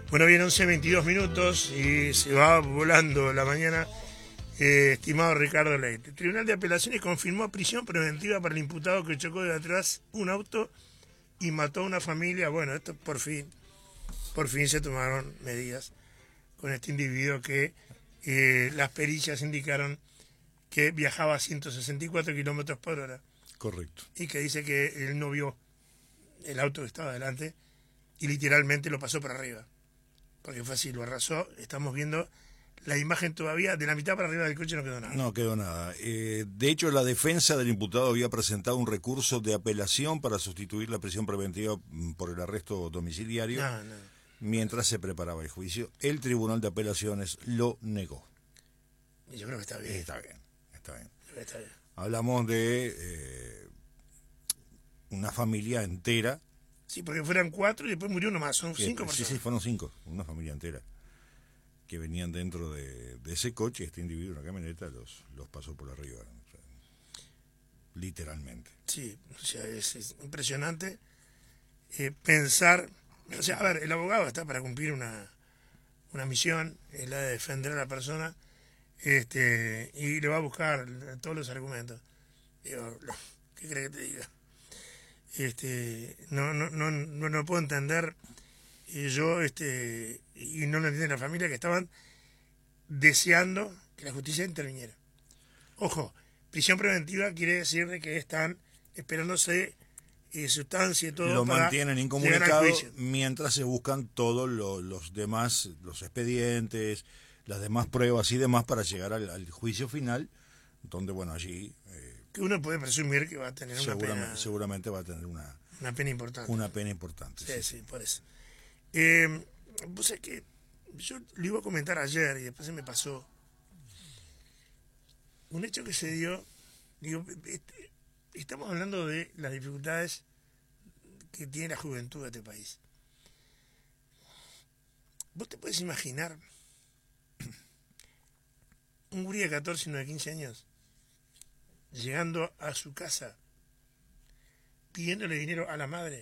Bueno, bien, 11:22 y se va volando la mañana. Estimado Ricardo Leite, el Tribunal de Apelaciones confirmó prisión preventiva para el imputado que chocó de atrás un auto y mató a una familia. Bueno, esto por fin se tomaron medidas con este individuo que las pericias indicaron que viajaba a 164 kilómetros por hora. Correcto. Y que dice que él no vio el auto que estaba adelante y literalmente lo pasó por arriba. Porque fue así, lo arrasó. Estamos viendo la imagen todavía, de la mitad para arriba del coche no quedó nada. No quedó nada. De hecho, la defensa del imputado había presentado un recurso de apelación para sustituir la prisión preventiva por el arresto domiciliario mientras se preparaba el juicio. El Tribunal de Apelaciones lo negó. Yo creo que está bien. Está bien. Está bien. Hablamos de una familia entera. Sí, porque fueran 4 y después murió uno más, son 5 personas. Sí, fueron 5, una familia entera, que venían dentro de ese coche. Este individuo, una camioneta, los pasó por arriba, o sea, literalmente. Sí, o sea, es impresionante pensar, o sea, a ver, el abogado está para cumplir una misión, es la de defender a la persona, y le va a buscar todos los argumentos. Digo, ¿qué crees que te diga? No puedo entender, yo y no lo entiende la familia, que estaban deseando que la justicia interviniera. Ojo, prisión preventiva quiere decir de que están esperándose sustancia y todo. Lo para mantienen incomunicado mientras se buscan todos los demás, los expedientes, las demás pruebas y demás para llegar al juicio final, donde, bueno, allí que uno puede presumir que va a tener una pena. Seguramente va a tener una pena importante. Una pena importante. Sí, por eso. Vos sabés que yo lo iba a comentar ayer y después se me pasó. Un hecho que se dio, digo, estamos hablando de las dificultades que tiene la juventud de este país. ¿Vos te podés imaginar un gurí de 14 y no de 15 años llegando a su casa pidiéndole dinero a la madre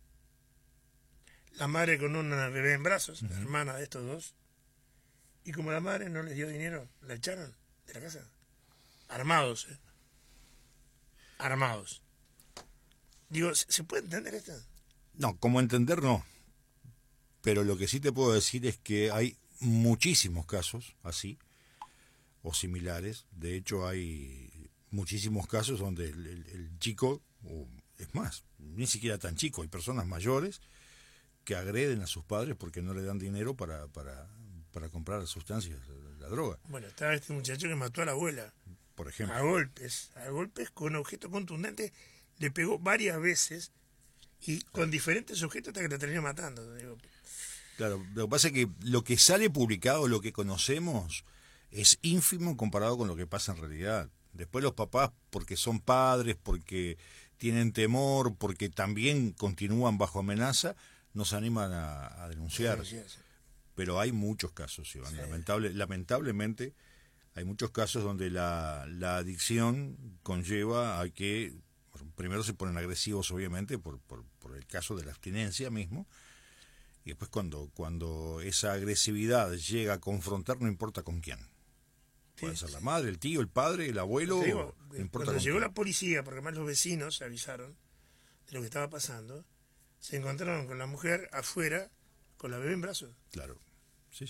con una bebé en brazos, la hermana de estos dos, y como la madre no les dio dinero, la echaron de la casa? Armados. Digo, ¿se puede entender esto? No, como entender no, pero lo que sí te puedo decir es que hay muchísimos casos así o similares. De hecho, hay muchísimos casos donde el chico, o es más, ni siquiera tan chico, hay personas mayores que agreden a sus padres porque no le dan dinero para comprar las sustancias, la droga. Bueno, estaba este muchacho que mató a la abuela, por ejemplo, a golpes con objetos contundentes, le pegó varias veces y con diferentes objetos hasta que la terminó matando. Digo. Claro, lo que pasa es que lo que sale publicado, lo que conocemos, es ínfimo comparado con lo que pasa en realidad. Después los papás, porque son padres, porque tienen temor, porque también continúan bajo amenaza, no se animan a denunciar. Pero hay muchos casos, Iván. Sí. Lamentablemente hay muchos casos donde la adicción conlleva a que primero se ponen agresivos, obviamente, por el caso de la abstinencia mismo, y después cuando esa agresividad llega a confrontar, no importa con quién. Puede ser la madre, el tío, el padre, el abuelo, no importa. Cuando llegó la policía, porque además los vecinos se avisaron de lo que estaba pasando, se encontraron con la mujer afuera con la bebé en brazos. Claro, sí.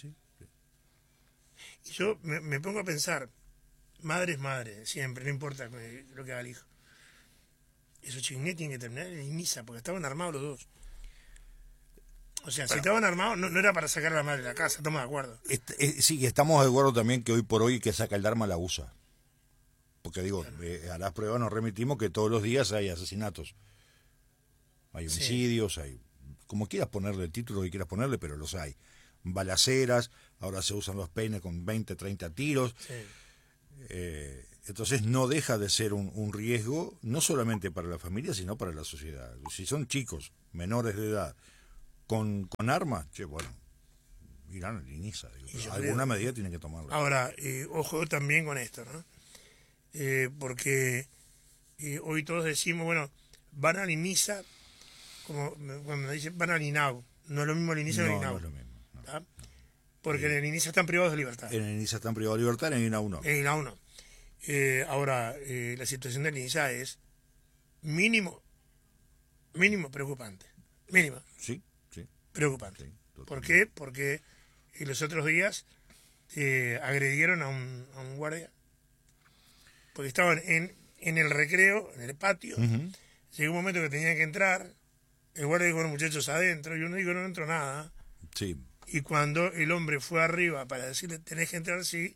Y yo me pongo a pensar, madre es madre, siempre, no importa lo que haga el hijo. Esos chiquinetes tienen que terminar en misa, porque estaban armados los dos. O sea, si estaban armados, no era para sacar a la madre de la casa, estamos de acuerdo. Sí, estamos de acuerdo también que hoy por hoy que saca el arma la usa. Porque digo, claro, a las pruebas nos remitimos que todos los días hay asesinatos. Hay homicidios, hay, como quieras ponerle el título que quieras ponerle, pero los hay. Balaceras, ahora se usan los peines con 20, 30 tiros. Sí. Entonces no deja de ser un riesgo, no solamente para la familia, sino para la sociedad. Si son chicos, menores de edad, con armas, bueno, irán al INISA. Alguna medida tienen que tomarla. Ahora, ojo también con esto, ¿no? Porque hoy todos decimos, bueno, van al INISA, como cuando dicen van al INAU, no es lo mismo el INISA que el INAU. No es lo mismo. No. ¿tá? Porque en el INISA están privados de libertad. En el INISA están privados de libertad, en el INAU no. En el INAU no. Ahora, la situación del INISA es mínimo preocupante. Mínimo Sí, sí. preocupante. Sí, ¿Por qué? Porque los otros días agredieron a un guardia. Porque estaban en el recreo, en el patio. Llegó un momento que tenían que entrar. El guardia dijo, bueno, muchachos, adentro. Y uno dijo, no entro nada. Sí. Y cuando el hombre fue arriba para decirle, tenés que entrar, sí,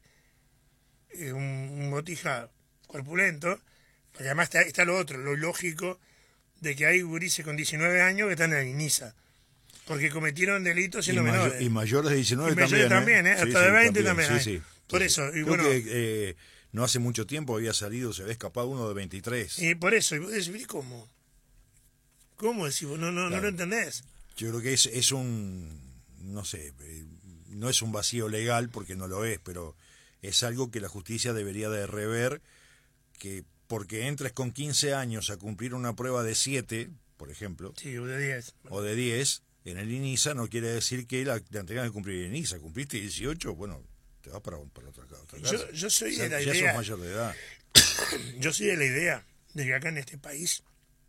un botija corpulento, porque además está lo otro, lo lógico de que hay gurises con 19 años que están en el INISA, porque cometieron delitos siendo menores. Y mayores de 19 y mayores también, Sí, hasta de 20 también. Sí, hay. sí. Por Sí, eso, sí. y Creo bueno, que no hace mucho tiempo se había escapado uno de 23. y por eso, y vos decís, ¿cómo? ¿Cómo decís? No lo entendés. Yo creo que es un, no sé, no es un vacío legal porque no lo es, pero es algo que la justicia debería de rever, que porque entres con 15 años a cumplir una prueba de 7, por ejemplo, Sí, o de 10. o de 10, en el INISA no quiere decir que la tengan que cumplir el INISA. Cumpliste 18, bueno, te vas para otra casa. Yo soy de la ya idea, sos mayor de edad. yo soy de la idea de que acá en este país,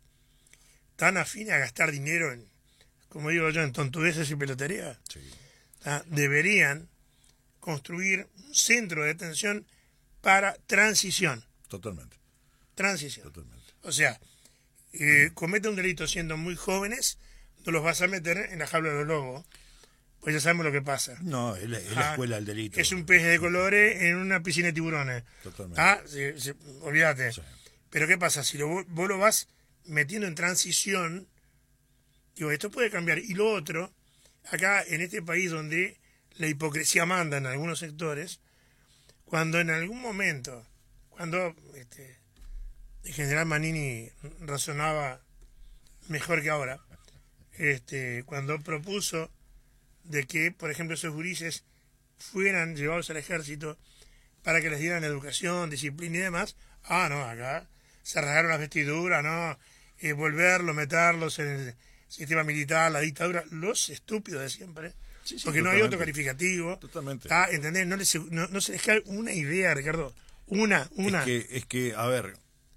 tan afín a gastar dinero en, como digo yo, en tontudeces y pelotería, Sí, deberían construir un centro de detención para transición. totalmente. O sea, cometen un delito siendo muy jóvenes, no los vas a meter en la jaula de los lobos, pues ya sabemos lo que pasa. No, es la escuela del delito. Es un pez de colores en una piscina de tiburones. Totalmente. Olvídate. Sí. Pero ¿qué pasa? Si vos lo vas metiendo en transición, digo, esto puede cambiar. Y lo otro, acá en este país donde la hipocresía manda en algunos sectores, cuando en algún momento, cuando el general Manini razonaba mejor que ahora, cuando propuso de que, por ejemplo, esos gurises fueran llevados al ejército para que les dieran educación, disciplina y demás, no, acá se rasgaron las vestiduras, no, volverlos, meterlos en el sistema militar, la dictadura, los estúpidos de siempre, Sí, porque no hay otro calificativo. Totalmente. ¿Entendés? No se les cae una idea, Ricardo, una. Es que, a ver,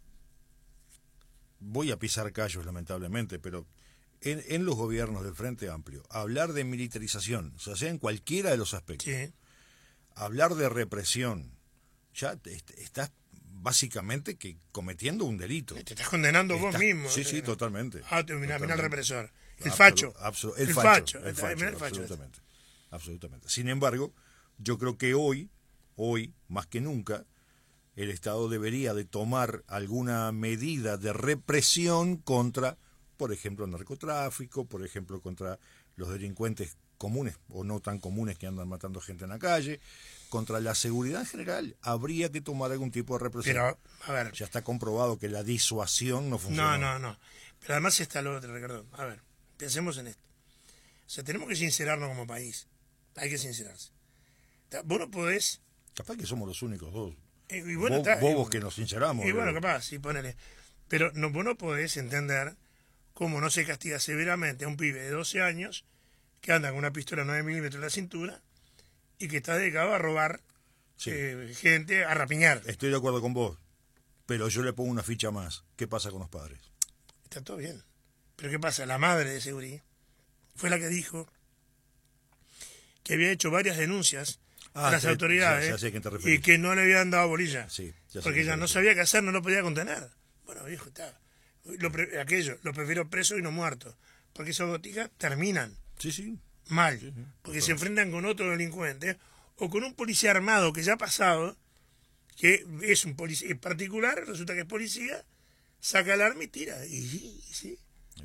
voy a pisar callos lamentablemente, pero en los gobiernos del Frente Amplio, hablar de militarización, o sea en cualquiera de los aspectos, Sí. hablar de represión, ya estás básicamente que cometiendo un delito. Te estás condenando vos mismo. Sí, totalmente. Mirá el represor. El Absolu- facho. abso- El el facho. facho, Mirá el facho. absolutamente. Sin embargo, yo creo que hoy, más que nunca, el Estado debería de tomar alguna medida de represión contra, por ejemplo, el narcotráfico, por ejemplo, contra los delincuentes comunes o no tan comunes que andan matando gente en la calle, contra la seguridad en general. Habría que tomar algún tipo de represión. Pero, a ver. Ya está comprobado que la disuasión no funciona. No. Pero además está lo otro, Ricardo. A ver, pensemos en esto. O sea, tenemos que sincerarnos como país. Hay que sincerarse. Vos no podés... Capaz que somos los únicos dos y bueno, bobos que nos sinceramos. Y bueno, capaz, sí, ponele. Pero vos no podés entender cómo no se castiga severamente a un pibe de 12 años que anda con una pistola 9 milímetros en la cintura y que está dedicado a robar gente, a rapiñar. Estoy de acuerdo con vos, pero yo le pongo una ficha más. ¿Qué pasa con los padres? Está todo bien. Pero ¿qué pasa? La madre de Segurí fue la que dijo que había hecho varias denuncias a las autoridades ya sé a quién te referís. y que no le habían dado bolilla. Sí, ya sé porque a quién ella te no referís. sabía qué hacer, no lo podía contener. Bueno, viejo, está. Lo prefiero preso y no muerto. Porque esos botijas terminan Sí. mal. Sí, Porque se enfrentan con otro delincuente o con un policía armado que ya ha pasado, que es un policía en particular, resulta que es policía, saca el arma y tira. Y sí.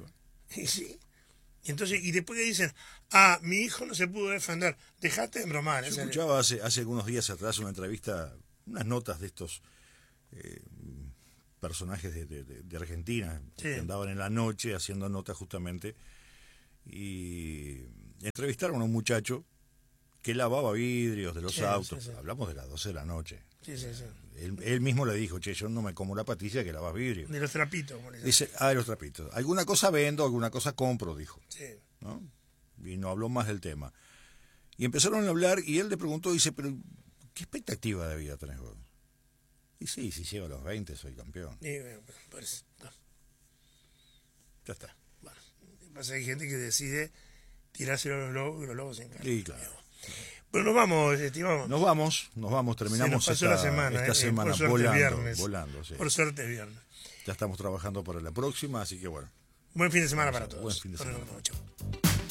Y entonces, y después que dicen, mi hijo no se pudo defender, dejaste de bromar. Yo escuchaba hace algunos días atrás una entrevista, unas notas de estos personajes de Argentina, que andaban en la noche haciendo notas justamente, y entrevistaron a un muchacho que lavaba vidrios de los autos. Hablamos de las 12 de la noche. Sí. Él mismo le dijo, che, yo no me como la patilla que lavas vidrio. De los trapitos, como le dicen. Dice, de los trapitos. Alguna cosa vendo, alguna cosa compro, dijo. Sí. ¿No? Y no habló más del tema. Y empezaron a hablar y él le preguntó, dice, pero ¿qué expectativa de vida tenés vos? Y sí, si llego a los 20 soy campeón. Y, pues, no. Ya está. Bueno, pasa que hay gente que decide tirárselo a los lobos y los lobos se encargan. Y claro. Bueno, nos vamos, estimamos. Nos vamos, terminamos Se nos pasó la semana, esta semana por suerte volando, viernes. volando, sí. Por suerte es viernes. Ya estamos trabajando para la próxima, así que bueno. Buen fin de semana para todos. Buen fin de semana. Chau.